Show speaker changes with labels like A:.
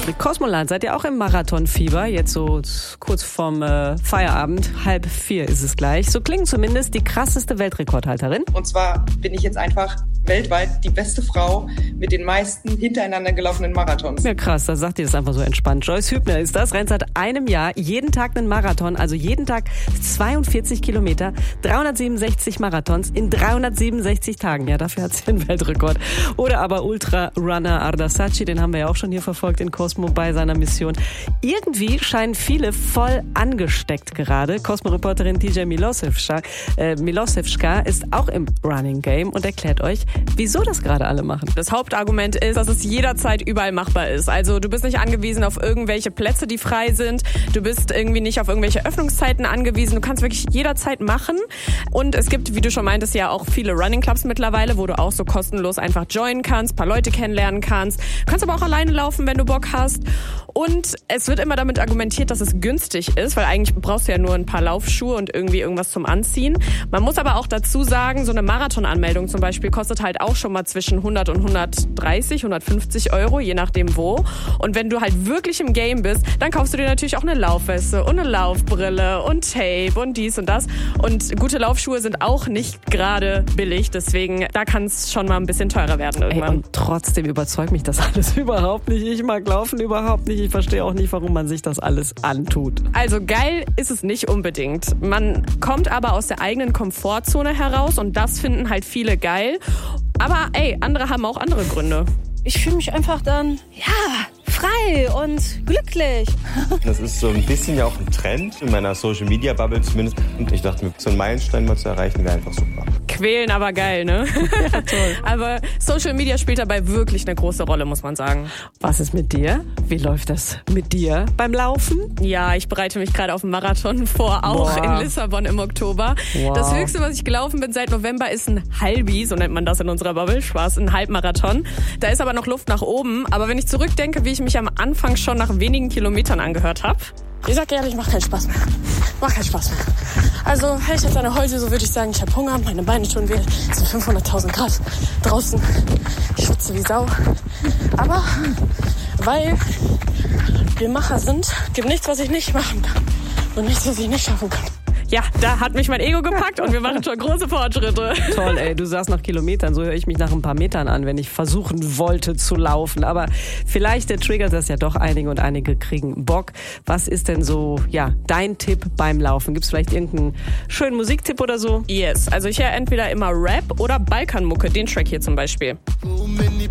A: Cosmoland, seid ihr auch im Marathonfieber? Jetzt so kurz vorm Feierabend, 3:30 ist es gleich. So klingt zumindest die krasseste Weltrekordhalterin.
B: Und zwar bin ich jetzt einfach weltweit die beste Frau mit den meisten hintereinander gelaufenen Marathons.
A: Ja krass, da sagt ihr das einfach so entspannt. Joyce Hübner ist das, rennt seit einem Jahr jeden Tag einen Marathon, also jeden Tag 42 Kilometer, 367 Marathons in 367 Tagen. Ja, dafür hat sie einen Weltrekord. Oder aber Ultra-Runner Ardasacchi, den haben wir ja auch schon hier verfolgt in Cosmo bei seiner Mission. Irgendwie scheinen viele voll angesteckt gerade. Cosmo-Reporterin TJ Milosevska ist auch im Running Game und erklärt euch, wieso das gerade alle machen.
C: Das Hauptargument ist, dass es jederzeit überall machbar ist. Also du bist nicht angewiesen auf irgendwelche Plätze, die frei sind. Du bist irgendwie nicht auf irgendwelche Öffnungszeiten angewiesen. Du kannst wirklich jederzeit machen. Und es gibt, wie du schon meintest, ja auch viele Running Clubs mittlerweile, wo du auch so kostenlos einfach joinen kannst, ein paar Leute kennenlernen kannst. Du kannst aber auch alleine laufen, wenn du Bock hast. Und es wird immer damit argumentiert, dass es günstig ist, weil eigentlich brauchst du ja nur ein paar Laufschuhe und irgendwie irgendwas zum Anziehen. Man muss aber auch dazu sagen, so eine Marathonanmeldung zum Beispiel kostet halt auch schon mal zwischen 100 und 130, 150 Euro, je nachdem wo. Und wenn du halt wirklich im Game bist, dann kaufst du dir natürlich auch eine Laufweste und eine Laufbrille und Tape und dies und das. Und gute Laufschuhe sind auch nicht gerade billig, deswegen da kann es schon mal ein bisschen teurer werden irgendwann.
A: Und trotzdem überzeugt mich das alles überhaupt nicht. Ich mag Laufen überhaupt nicht. Ich verstehe auch nicht, warum man sich das alles antut.
C: Also geil ist es nicht unbedingt. Man kommt aber aus der eigenen Komfortzone heraus und das finden halt viele geil. Aber andere haben auch andere Gründe.
D: Ich fühle mich einfach dann, frei und glücklich.
E: Das ist so ein bisschen ja auch ein Trend in meiner Social-Media-Bubble zumindest. Und ich dachte mir, so einen Meilenstein mal zu erreichen, wäre einfach super.
C: Quälen, aber geil, ne?
A: Ja, toll.
C: Aber Social Media spielt dabei wirklich eine große Rolle, muss man sagen.
A: Was ist mit dir? Wie läuft das mit dir beim Laufen?
C: Ja, ich bereite mich gerade auf einen Marathon vor, auch in Lissabon im Oktober.
A: Wow.
C: Das Höchste, was ich gelaufen bin seit November, ist ein Halbi, so nennt man das in unserer Bubble, Spaß, ein Halbmarathon. Da ist aber noch Luft nach oben. Aber wenn ich zurückdenke, wie ich mich am Anfang schon nach wenigen Kilometern angehört habe.
D: Ich sag ehrlich, macht keinen Spaß mehr. Macht keinen Spaß mehr. Also, hätte ich jetzt eine heute, so würde ich sagen, ich habe Hunger, meine Beine tun weh. Es sind 500.000 Grad draußen. Ich schwitze wie Sau. Aber, weil wir Macher sind, gibt nichts, was ich nicht machen kann. Und nichts, was ich nicht schaffen kann.
C: Ja, da hat mich mein Ego gepackt und wir machen schon große Fortschritte.
A: Toll, ey, du sagst nach Kilometern, so höre ich mich nach ein paar Metern an, wenn ich versuchen wollte zu laufen. Aber vielleicht triggert das ja doch einige und einige kriegen Bock. Was ist denn so, dein Tipp beim Laufen? Gibt's vielleicht irgendeinen schönen Musiktipp oder so?
C: Yes, also ich höre entweder immer Rap oder Balkanmucke, den Track hier zum Beispiel.